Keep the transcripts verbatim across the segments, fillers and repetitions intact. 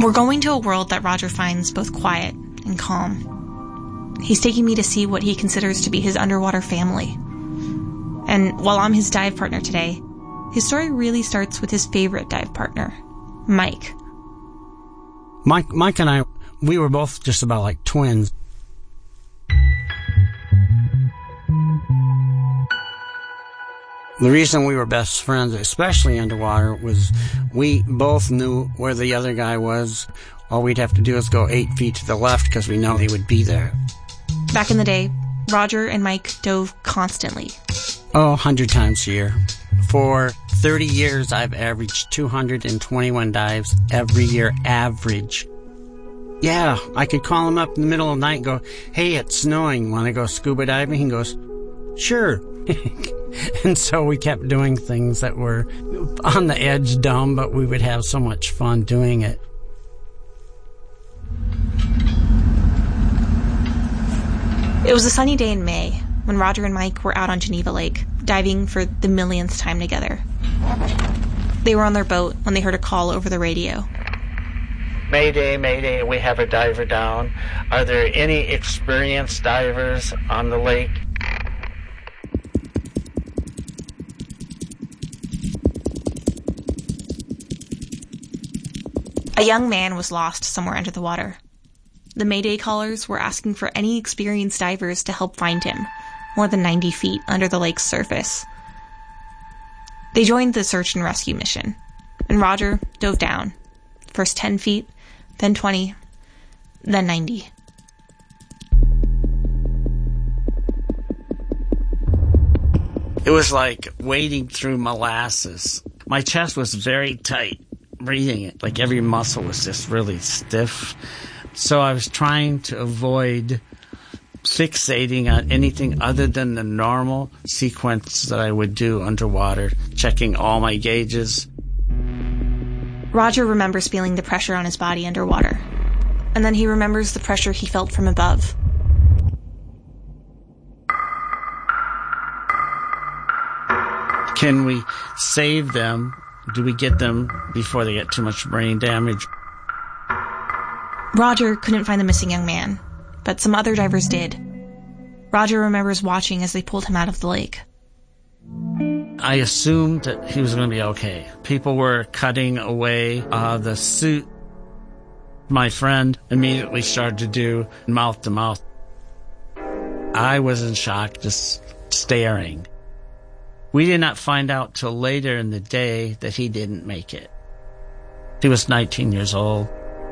We're going to a world that Roger finds both quiet and calm. He's taking me to see what he considers to be his underwater family. And while I'm his dive partner today, his story really starts with his favorite dive partner, Mike. Mike, Mike and I, we were both just about like twins. The reason we were best friends, especially underwater, was we both knew where the other guy was. All we'd have to do is go eight feet to the left because we know he would be there. Back in the day, Roger and Mike dove constantly. Oh, a hundred times a year. For thirty years, I've averaged two hundred twenty-one dives every year, average. Yeah, I could call him up in the middle of the night and go, hey, it's snowing. Want to go scuba diving? He goes, sure. And so we kept doing things that were on the edge dumb, but we would have so much fun doing it. It was a sunny day in May when Roger and Mike were out on Geneva Lake, diving for the millionth time together. They were on their boat when they heard a call over the radio. Mayday, Mayday, we have a diver down. Are there any experienced divers on the lake? A young man was lost somewhere under the water. The Mayday callers were asking for any experienced divers to help find him, more than ninety feet under the lake's surface. They joined the search and rescue mission, and Roger dove down. First ten feet, then twenty, then ninety. It was like wading through molasses. My chest was very tight, breathing it. Like every muscle was just really stiff. So I was trying to avoid fixating on anything other than the normal sequence that I would do underwater, checking all my gauges. Roger remembers feeling the pressure on his body underwater, and then he remembers the pressure he felt from above. Can we save them? Do we get them before they get too much brain damage? Roger couldn't find the missing young man, but some other divers did. Roger remembers watching as they pulled him out of the lake. I assumed that he was going to be okay. People were cutting away uh, the suit. My friend immediately started to do mouth to mouth. I was in shock, just staring. We did not find out till later in the day that he didn't make it. He was nineteen years old.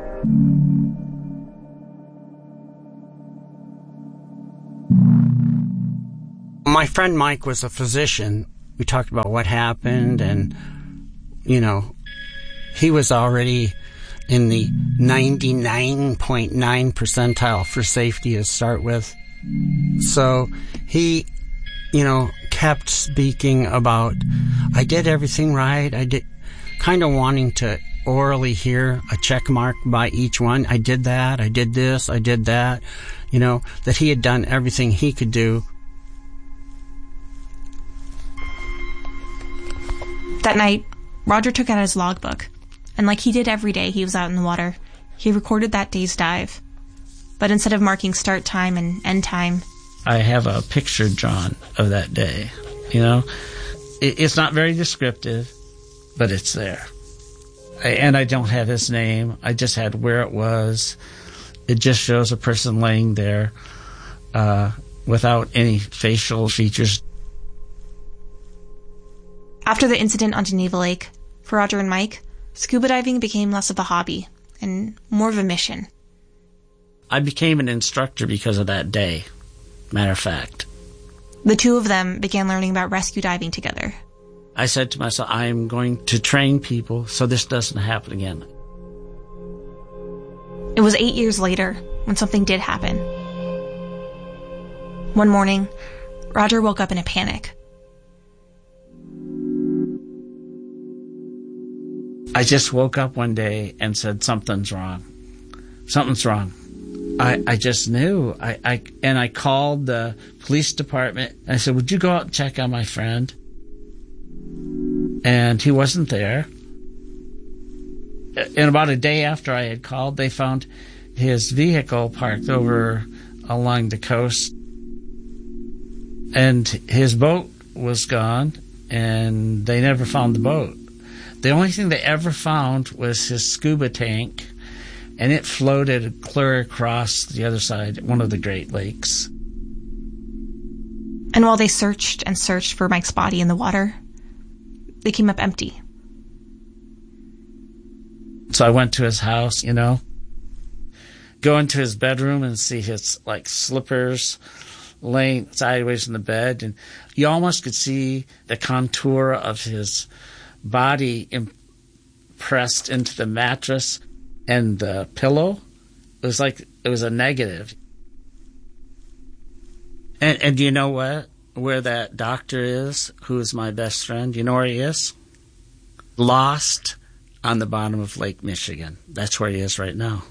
My friend Mike was a physician. We talked about what happened, and, you know, he was already in the ninety-nine point nine percentile for safety to start with. So he, you know, kept speaking about, I did everything right. I did, kind of wanting to orally hear a check mark by each one. I did that. I did this. I did that. You know, that he had done everything he could do. That night, Roger took out his logbook, and like he did every day he was out in the water, he recorded that day's dive. But instead of marking start time and end time, I have a picture drawn of that day, you know? It's not very descriptive, but it's there. And I don't have his name. I just had where it was. It just shows a person laying there uh, without any facial features. After the incident on Geneva Lake, for Roger and Mike, scuba diving became less of a hobby and more of a mission. I became an instructor because of that day, matter of fact. The two of them began learning about rescue diving together. I said to myself, I am going to train people so this doesn't happen again. It was eight years later when something did happen. One morning, Roger woke up in a panic. I just woke up one day and said, something's wrong. Something's wrong. I, I just knew. I, I and I called the police department. I said, would you go out and check on my friend? And he wasn't there. And about a day after I had called, they found his vehicle parked over along the coast. And his boat was gone, and they never found the boat. The only thing they ever found was his scuba tank, and it floated clear across the other side, one of the Great Lakes. And while they searched and searched for Mike's body in the water, they came up empty. So I went to his house, you know, go into his bedroom and see his, like, slippers laying sideways in the bed. And you almost could see the contour of his body impressed into the mattress and the pillow. It was like it was a negative. And, and do you know what? Where that doctor is, who is my best friend, you know where he is? Lost on the bottom of Lake Michigan. That's where he is right now.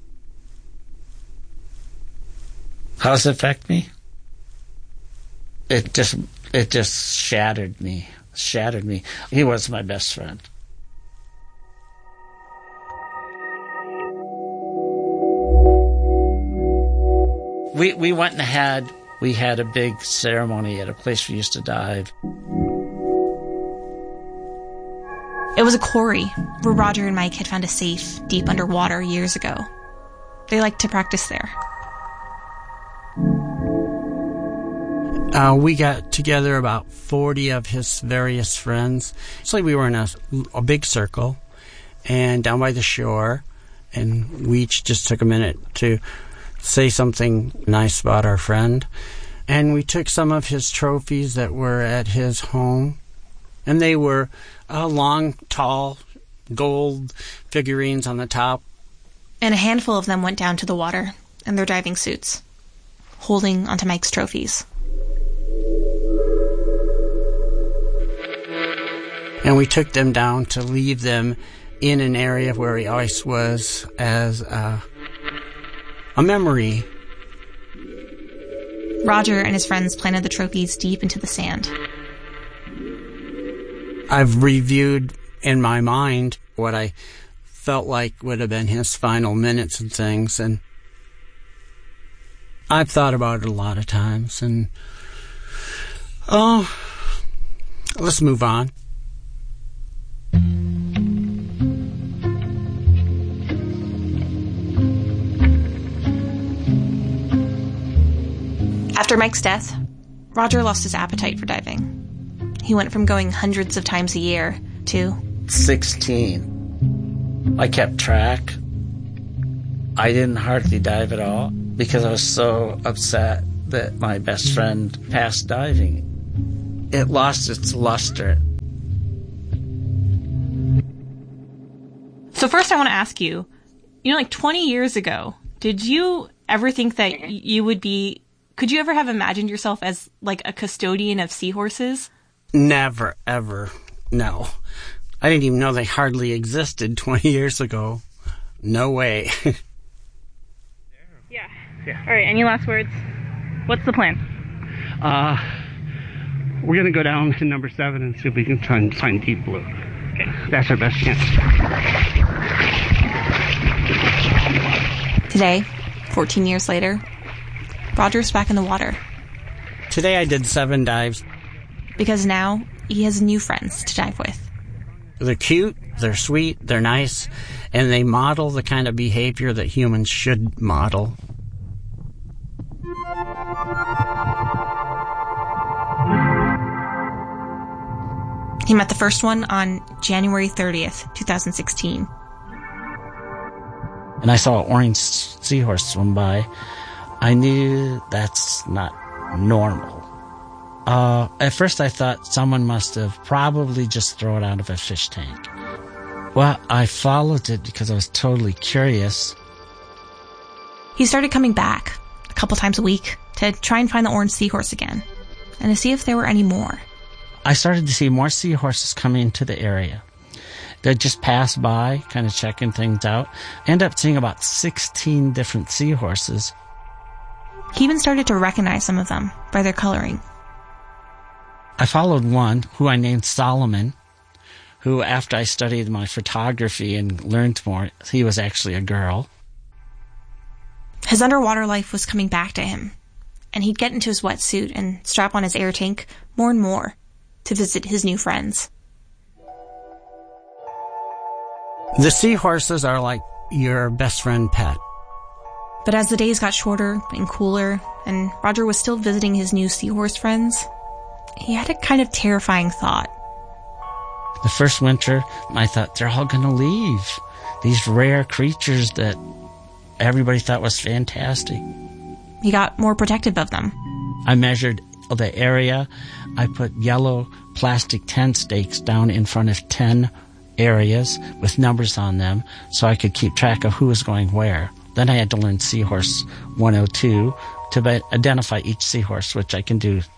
How does it affect me? It just, it just shattered me. Shattered me. He was my best friend. We we went and had we had a big ceremony at a place we used to dive. It was a quarry where Roger and Mike had found a safe deep underwater years ago. They liked to practice there. Uh, we got together about forty of his various friends. So we were in a, a big circle and down by the shore, and we each just took a minute to say something nice about our friend. And we took some of his trophies that were at his home, and they were uh, long, tall, gold figurines on the top. And a handful of them went down to the water in their diving suits, holding onto Mike's trophies. And we took them down to leave them in an area where he always was as a, a memory. Roger and his friends planted the trophies deep into the sand. I've reviewed in my mind what I felt like would have been his final minutes and things, and I've thought about it a lot of times, and oh, let's move on. After Mike's death, Roger lost his appetite for diving. He went from going hundreds of times a year to sixteen. I kept track. I didn't hardly dive at all because I was so upset that my best friend passed diving. It lost its luster. So first I want to ask you, you know, like twenty years ago, did you ever think that you would be, could you ever have imagined yourself as like a custodian of seahorses? Never, ever. No. I didn't even know they hardly existed twenty years ago. No way. Yeah. Yeah. All right, any last words? What's the plan? Uh, we're going to go down to number seven and see if we can try and find Deep Blue. Okay. That's our best chance. Today, fourteen years later, Roger's back in the water. Today I did seven dives. Because now he has new friends to dive with. They're cute, they're sweet, they're nice, and they model the kind of behavior that humans should model. He met the first one on January thirtieth, twenty sixteen. And I saw an orange seahorse swim by. I knew that's not normal. Uh, at first I thought someone must have probably just thrown it out of a fish tank. Well, I followed it because I was totally curious. He started coming back a couple times a week to try and find the orange seahorse again and to see if there were any more. I started to see more seahorses coming into the area. They'd just pass by, kind of checking things out. I ended up seeing about sixteen different seahorses. He even started to recognize some of them by their coloring. I followed one, who I named Solomon, who, after I studied my photography and learned more, he was actually a girl. His underwater life was coming back to him, and he'd get into his wetsuit and strap on his air tank more and more to visit his new friends. The seahorses are like your best friend pet. But as the days got shorter and cooler, and Roger was still visiting his new seahorse friends, he had a kind of terrifying thought. The first winter, I thought, they're all going to leave. These rare creatures that everybody thought was fantastic. He got more protective of them. I measured the area. I put yellow plastic tent stakes down in front of ten areas with numbers on them so I could keep track of who was going where. Then I had to learn Seahorse one oh two to be- identify each seahorse, which I can do.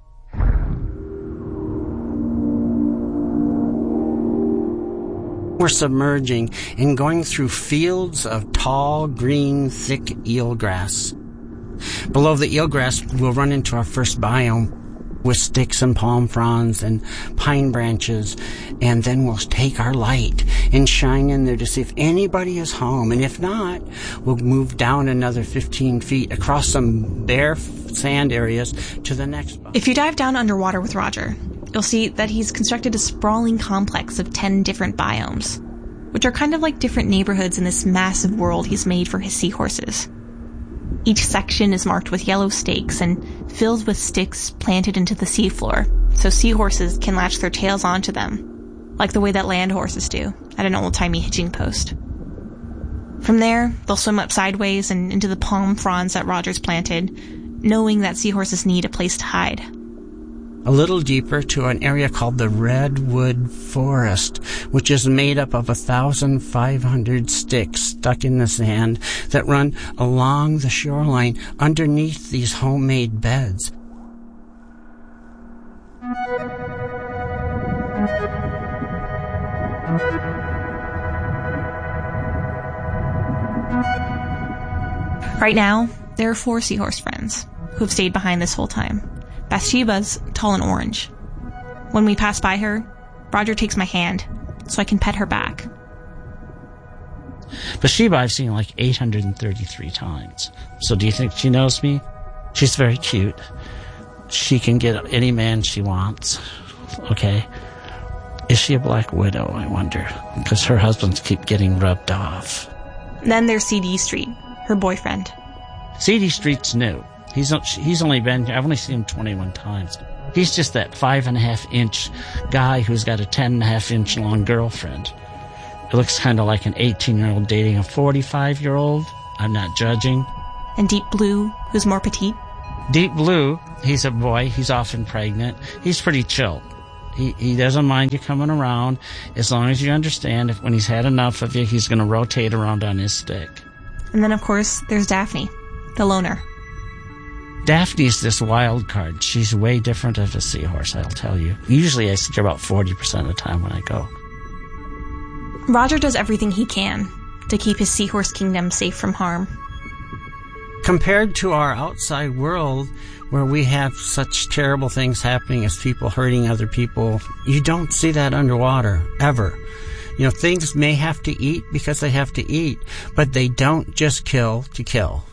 We're submerging and going through fields of tall, green, thick eelgrass. Below the eelgrass, we'll run into our first biome with sticks and palm fronds and pine branches, and then we'll take our light and shine in there to see if anybody is home, and if not, we'll move down another fifteen feet across some bare sand areas to the next biome. If you dive down underwater with Roger, you'll see that he's constructed a sprawling complex of ten different biomes, which are kind of like different neighborhoods in this massive world he's made for his seahorses. Each section is marked with yellow stakes and filled with sticks planted into the seafloor, so seahorses can latch their tails onto them, like the way that land horses do at an old-timey hitching post. From there, they'll swim up sideways and into the palm fronds that Roger's planted, knowing that seahorses need a place to hide. A little deeper to an area called the Redwood Forest, which is made up of one thousand five hundred sticks stuck in the sand that run along the shoreline underneath these homemade beds. Right now, there are four seahorse friends who have stayed behind this whole time. Bathsheba's tall and orange. When we pass by her, Roger takes my hand so I can pet her back. Bathsheba I've seen like eight hundred thirty-three times. So do you think she knows me? She's very cute. She can get any man she wants. Okay. Is she a black widow, I wonder? Because her husbands keep getting rubbed off. Then there's C D Street, her boyfriend. C D Street's new. He's he's only been, I've only seen him twenty-one times. He's just that five and a half inch guy who's got a ten and a half inch long girlfriend. It looks kind of like an eighteen year old dating a forty-five year old. I'm not judging. And Deep Blue, who's more petite. Deep Blue, he's a boy. He's often pregnant. He's pretty chill. He he doesn't mind you coming around as long as you understand if when he's had enough of you, he's going to rotate around on his stick. And then, of course, there's Daphne, the loner. Daphne's this wild card. She's way different of a seahorse, I'll tell you. Usually I see her about forty percent of the time when I go. Roger does everything he can to keep his seahorse kingdom safe from harm. Compared to our outside world, where we have such terrible things happening as people hurting other people, you don't see that underwater, ever. You know, things may have to eat because they have to eat, but they don't just kill to kill.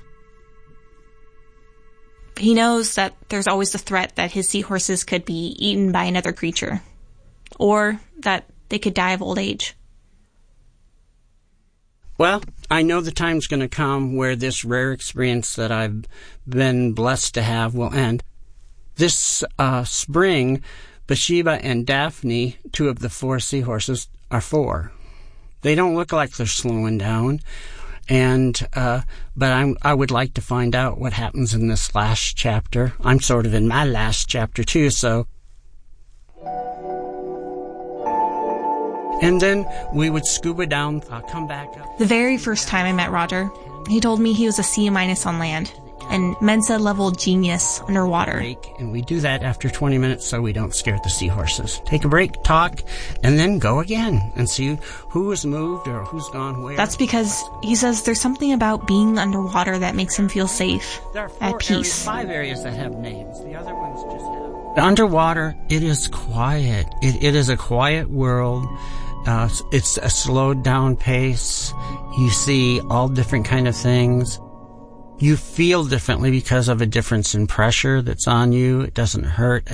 He knows that there's always the threat that his seahorses could be eaten by another creature, or that they could die of old age. Well, I know the time's going to come where this rare experience that I've been blessed to have will end. This uh, spring, Bathsheba and Daphne, two of the four seahorses, are four. They don't look like they're slowing down. And, uh, but I'm, I would like to find out what happens in this last chapter. I'm sort of in my last chapter too, so. And then we would scuba down, uh, come back up. The very first time I met Roger, he told me he was a C minus on land and Mensa level genius underwater. Break, and we do that after twenty minutes so we don't scare the seahorses. Take a break, talk, and then go again and see who has moved or who's gone where. That's because he says there's something about being underwater that makes him feel safe, there are four at peace. Areas, five areas that have names. The other ones just have. Underwater, it is quiet. It, it is a quiet world. Uh, it's a slowed down pace. You see all different kind of things. You feel differently because of a difference in pressure that's on you. It doesn't hurt